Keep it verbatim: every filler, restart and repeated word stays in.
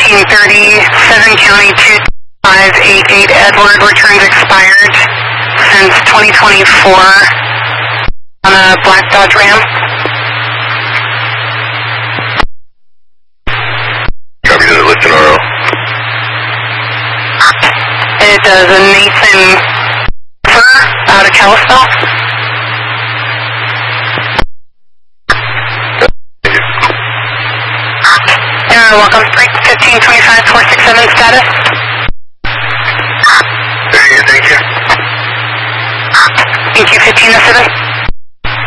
fifteen thirty, seven County two five eight eight Edward, returns expired since twenty twenty-four on a black Dodge Ram. Copy, does it list an R O? It does a Nathan out of Kalispell. You're welcome. fifteen twenty-five four six seven status. Very good, thank you. Thank you, fifteen oh seven.